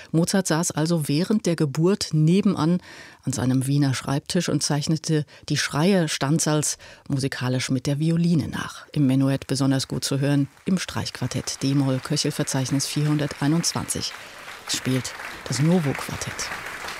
Mozart saß also während der Geburt nebenan an seinem Wiener Schreibtisch und zeichnete die Schreie Stanzals musikalisch mit der Violine nach. Im Menuett besonders gut zu hören, im Streichquartett D-Moll, Köchelverzeichnis 421. Es spielt das Novo-Quartett.